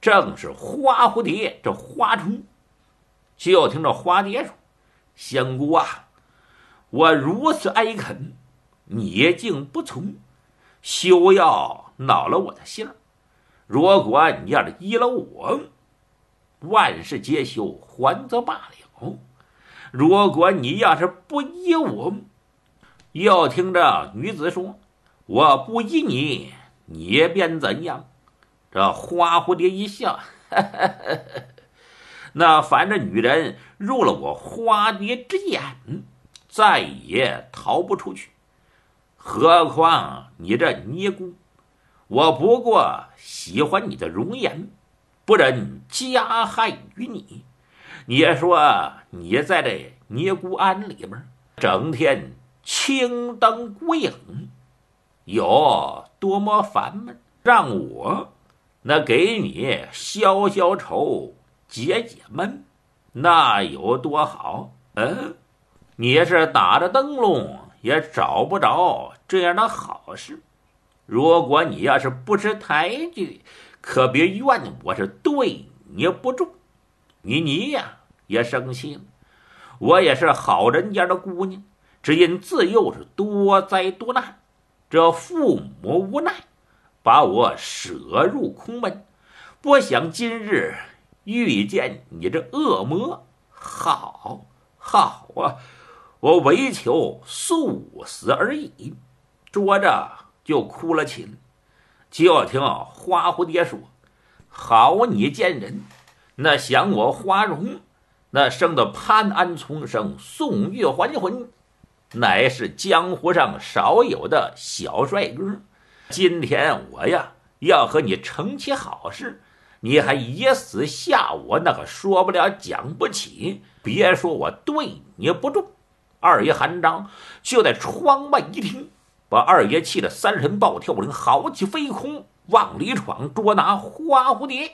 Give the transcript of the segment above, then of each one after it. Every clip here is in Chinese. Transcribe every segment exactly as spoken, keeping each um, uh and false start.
正是花蝴蝶这花虫。就听这花蝶说：“仙姑啊，我如此哀恳，你竟不从，休要恼了我的心儿。如果你要是依了我，万事皆休，还则罢了；如果你要是不依我，又听着女子说，我不依你，你便怎样？”这花蝴蝶一笑，呵呵呵呵，那凡这女人入了我花蝶之眼，再也逃不出去。何况你这尼姑，我不过喜欢你的容颜，不忍加害于你。你说你在这尼姑庵里边整天青灯孤影，有多么烦闷，让我那给你消消愁，解解闷，那有多好？嗯，你是打着灯笼也找不着这样的好事。如果你要是不识抬举，可别怨我是对你不忠。你你呀也生气了，我也是好人家的姑娘，只因自幼是多灾多难，这父母无奈，把我舍入空门，不想今日遇见你这恶魔，好好啊，我唯求速死而已。说着就哭了起来。就听花蝴蝶说：“好你贱人，那想我花荣，那生的潘安重生，宋玉还魂，乃是江湖上少有的小帅哥。今天我呀要和你成起好事，你还以死吓我，那个说不了讲不起，别说我对你不忠。”二爷韩章就在窗外一听，把二爷气得三神暴跳灵，豪气飞空，往里闯，捉拿花蝴蝶。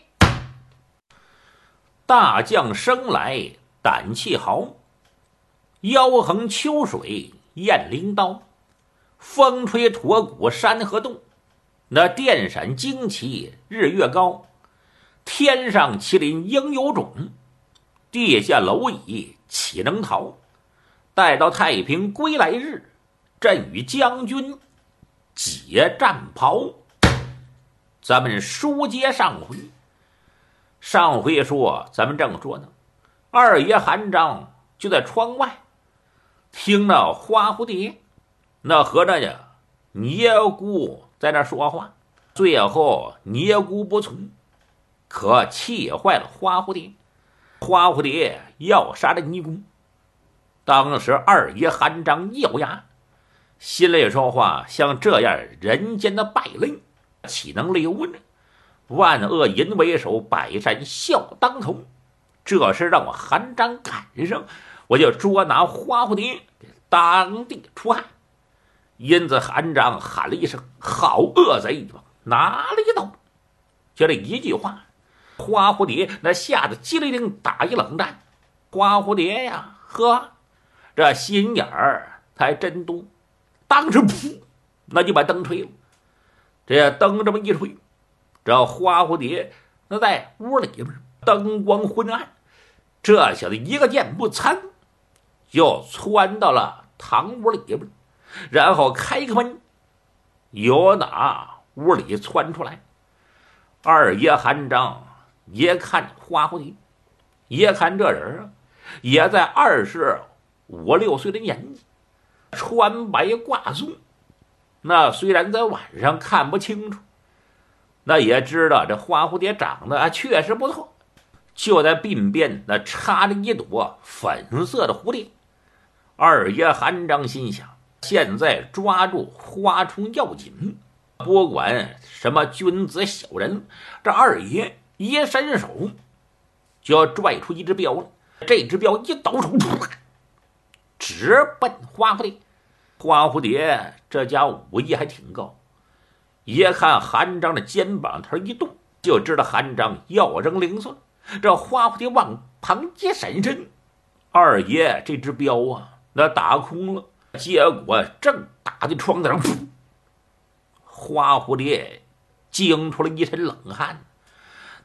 大将生来胆气豪，腰横秋水雁翎刀，风吹驼骨山河动，那电闪惊旗日月高。天上麒麟应有种，地下蝼蚁岂能逃？待到太平归来日，朕与将军解战袍。咱们书接上回，上回说咱们正说呢，二爷韩章就在窗外听到花蝴蝶那和那呀尼姑在那说话，最后尼姑不从，可气坏了花蝴蝶。花蝴蝶要杀这尼姑，当时二爷韩章一咬牙，心里说话，像这样人间的败类岂能留呢？万恶淫为首，百善孝当头，这是让我韩章赶上，我就捉拿花蝴蝶，当地出害。因此韩章喊了一声：“好恶贼，哪里走！”就这一句话，花蝴蝶那吓得机灵灵打一冷战。花蝴蝶呀，呵，这心眼儿还真多，当时噗，那就把灯吹了。这灯这么一吹，这花蝴蝶那在屋里边灯光昏暗，这小子一个箭步参就窜到了堂屋里边，然后开个门，由哪屋里窜出来。二爷韩章也看花蝴蝶，也看这人啊，也在二十五六岁的年纪，穿白挂松。那虽然在晚上看不清楚，那也知道这花蝴蝶长得确实不错，就在鬓边那插着一朵粉色的蝴蝶。二爷韩章心想，现在抓住花虫要紧，不管什么君子小人，这二爷一伸手就要拽出一只镖了。这只镖一倒手，直奔花蝴蝶。花蝴蝶这家武艺还挺高，一看韩章的肩膀头一动，就知道韩章要扔零碎。这花蝴蝶往旁一闪身，二爷这只镖啊那打空了，结果正打在窗子上，花蝴蝶惊出了一身冷汗。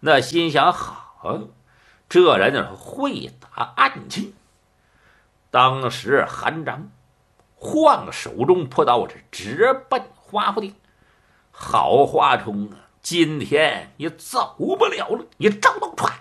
那心想好，这人是会打暗器。当时韩章晃手中朴刀是直奔花蝴蝶。好花冲啊，今天你走不了了，你找到船。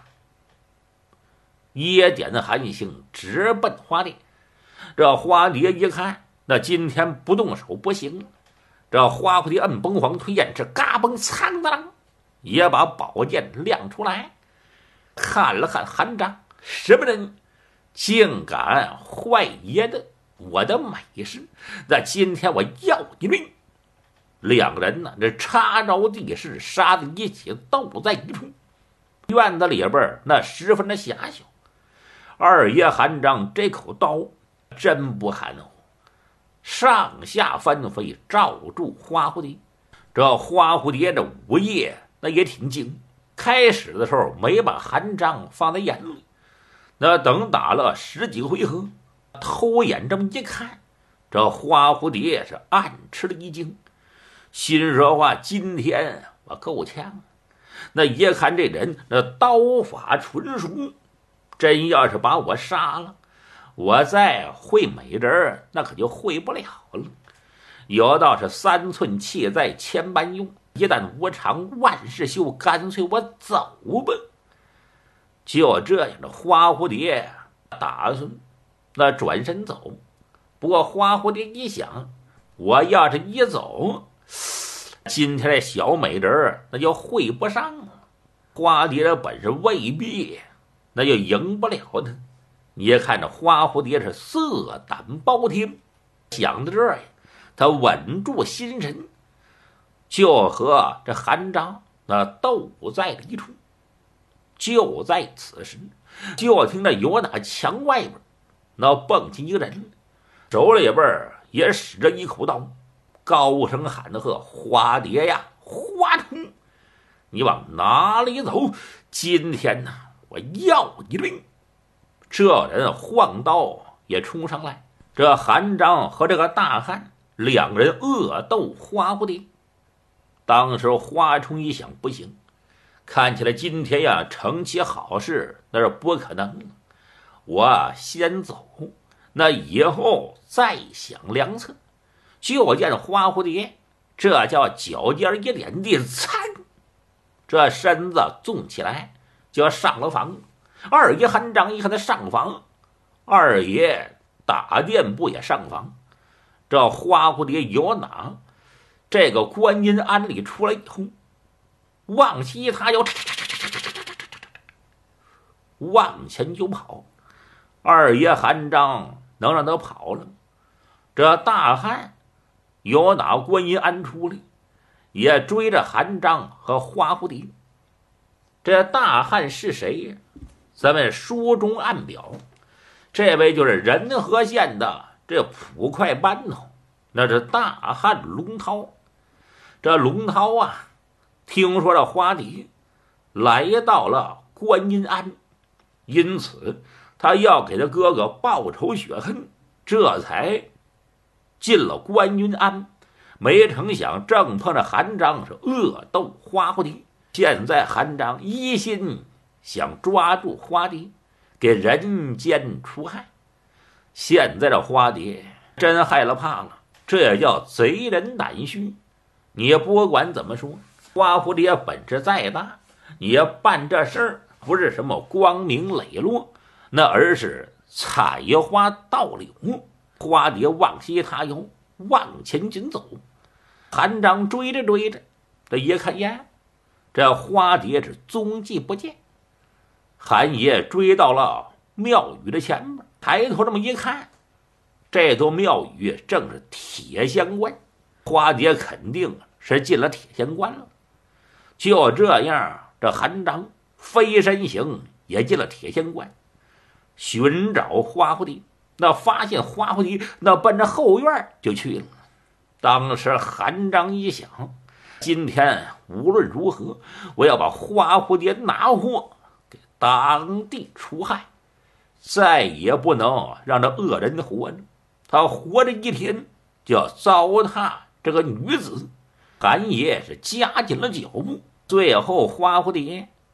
耶点的韩信直奔花蝶。这花蝶一看，那今天不动手不行了。这花蝴蝶摁崩黄推燕翅，嘎嘣苍当啷，也把宝剑亮出来，看了看韩章，什么人竟敢坏爷的我的美事？那今天我要你命！两人呢，这插着地势，杀在一起，斗在一处。院子里边那十分的狭小。二爷韩章这口刀真不含糊，上下翻飞，罩住花蝴蝶。这花蝴蝶这午夜那也挺精，开始的时候没把韩章放在眼里，那等打了十几个回合，偷眼这么一看，这花蝴蝶是暗吃了一惊，心说话，今天我够呛。那一看这人那刀法纯熟，真要是把我杀了，我再会美人那可就会不了了。有道是三寸气在千般用，一旦无常万事休，干脆我走吧。就这样的花蝴蝶打算那转身走，不过花蝴蝶一想，我要是一走，今天的小美人那就会不上了。花蝶的本事未必那就赢不了他。你看这花蝴蝶是色胆包天，想到这儿，他稳住心神，就和这韩章那斗在了一处。就在此时，就听着有哪墙外边那蹦起一个人，手里边也使着一口刀，高声喊的喝：“花蝶呀，花冲，你往哪里走？今天呢，我要你的命！”这人晃刀也冲上来，这韩章和这个大汉两人恶斗花蝴蝶。当时花冲一想，不行，看起来今天呀成其好事那是不可能了，我先走，那以后再想良策。就见花蝴蝶这叫脚尖一点地，参，这身子纵起来就要上了房。二爷韩章一看他上房，二爷打店不也上房？这花蝴蝶有哪这个观音庵里出来以后，往西他就往前就跑。二爷韩章能让他跑了，这大汉有哪观音庵出来，也追着韩章和花蝴蝶。这大汉是谁呀？咱们书中暗表，这位就是仁和县的这捕快班头，那是大汉龙涛。这龙涛啊，听说这花蝶来到了观音庵，因此他要给他哥哥报仇雪恨，这才进了观音庵。没成想正碰着韩章是恶斗花蝴蝶，现在韩章一心想抓住花蝶，给人间除害。现在这花蝶真害了怕了，这也叫贼人胆虚。你不管怎么说，花蝴蝶本事再大，你办这事儿不是什么光明磊落，那而是采花盗柳。花蝶往西他游，往前紧走。韩章追着追着，这一看呀，这花蝶是踪迹不见。韩爷追到了庙宇的前面，抬头这么一看，这座庙宇正是铁仙观。花蝶肯定是进了铁仙观了。就这样，这韩章飞身行也进了铁仙观，寻找花蝴蝶。那发现花蝴蝶那奔着后院就去了。当时韩章一想，今天无论如何，我要把花蝴蝶拿获，给当地除害，再也不能让这恶人活着。他活着一天就要糟蹋这个女子。韩爷是加紧了脚步，最后花蝴蝶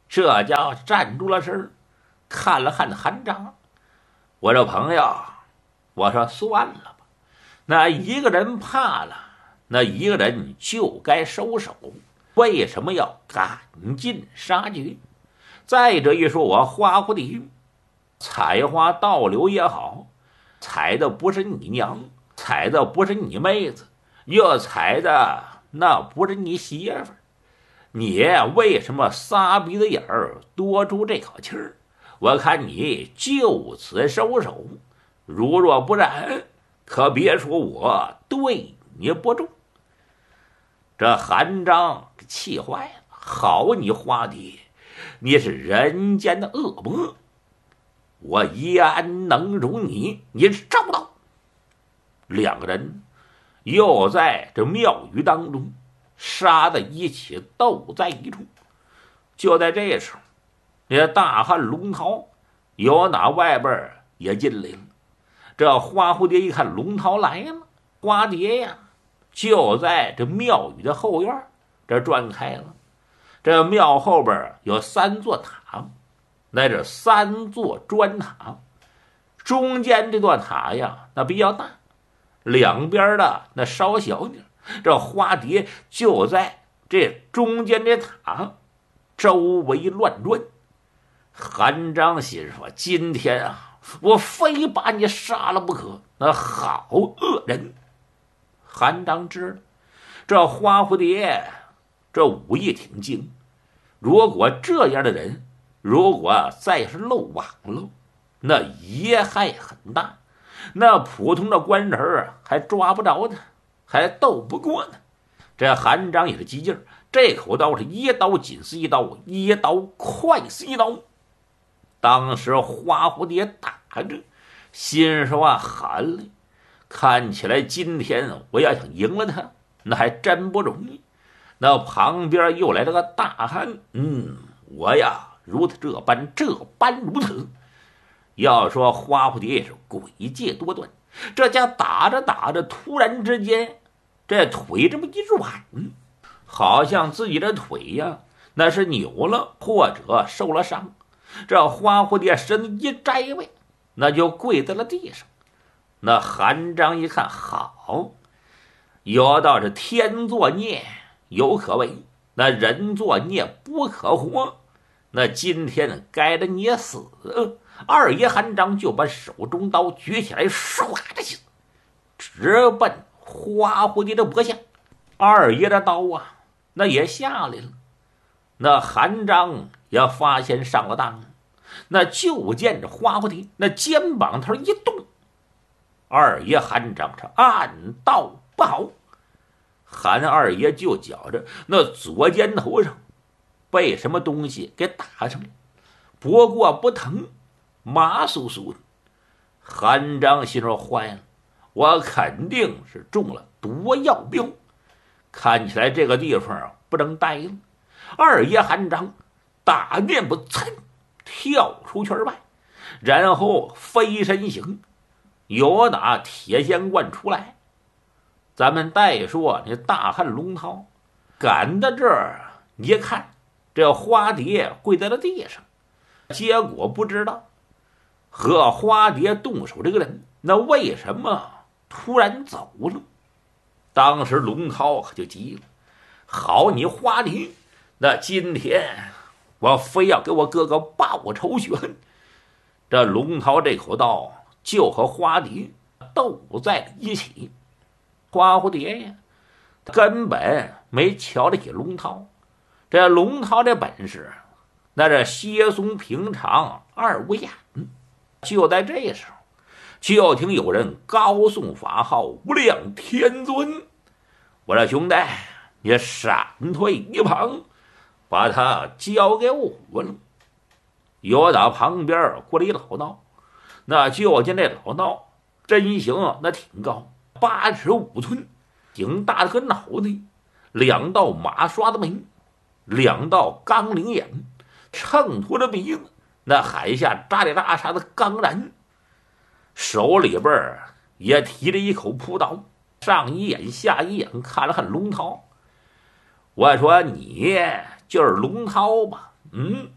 这家伙站住了身，看了看韩章。我说朋友，我说算了吧，那一个人怕了，那一个人就该收手，为什么要赶尽杀绝？再者一说，我花蝴蝶采花盗柳也好，采的不是你娘，采的不是你妹子，又采的那不是你媳妇儿，你为什么撒鼻子眼儿多出这口气儿？我看你就此收手，如若不然，可别说我对你不忠。这韩章气坏了，好你花蝶，你是人间的恶魔，我焉能容你？你找到！两个人又在这庙宇当中杀在一起，斗在一处。就在这时候，这大汉龙涛由打外边也进来了。这花蝴蝶一看龙涛来了，花蝶呀就在这庙宇的后院这转开了。这庙后边有三座塔，那是三座砖塔，中间这座塔呀那比较大，两边的那稍小点。这花蝶就在这中间这塔周围乱转。韩章心说，今天啊我非把你杀了不可，那好恶人。韩章知道这花蝴蝶这武艺挺精，如果这样的人如果再是漏网了，那贻害很大，那普通的官人还抓不着他，还斗不过呢。这韩章也是急劲儿，这口刀是一刀紧似一刀，一刀快似一刀。当时花蝴蝶打着，心说啊，寒了，看起来今天我要想赢了他，那还真不容易。那旁边又来了个大汉，嗯，我呀如他这般这般如此。要说花蝴蝶也是诡计多端，这家打着打着，突然之间这腿这么一软，好像自己的腿呀那是扭了或者受了伤。这花蝴蝶身子一摘位，那就跪在了地上。那韩章一看，好，有道是天作孽有可为，那人作孽不可活，那今天该着你死。二爷韩章就把手中刀举起来，唰的起，直奔花蝴蝶的脖项。二爷的刀啊那也下来了。那韩章也发现上了当，那就见着花蝴蝶那肩膀头一动，二爷韩章是暗道不好。韩二爷就觉着那左肩头上被什么东西给打上了，不过不疼，麻酥酥的。韩章心说坏了，我肯定是中了毒药镖，看起来这个地方不能待了。二爷韩章大念不噌跳出圈外，然后飞身行，由打铁仙观出来。咱们再说那大汉龙涛赶到这儿一看，这花蝶跪在了地上，结果不知道和花蝶动手这个人那为什么突然走了。当时龙涛可就急了，好你花蝶，那今天我非要给我哥哥报仇雪恨。这龙涛这口刀就和花蝶斗在了一起。花蝴蝶呀根本没瞧得起龙涛，这龙涛这本事那是稀松平常二五眼。就在这时候，就听有人高诵法号，无量天尊。我说兄弟，你闪退一旁，把他交给我了。有打旁边过来一老道，那就见这老道身形那挺高，八尺五寸，挺大的个脑袋，两道马刷的眉，两道钢铃眼，秤砣的鼻子，那海下扎里拉沙的钢髯，手里边也提着一口朴刀，上一眼下一眼看了看龙涛。我说你就是龙涛吧？嗯，